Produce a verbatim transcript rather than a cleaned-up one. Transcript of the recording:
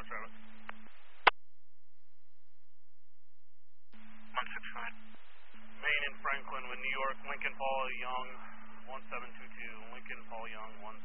Bravo, Travis. one six five. Main in Franklin with New York, Lincoln Paul Young, one seven two two. Lincoln Paul Young, one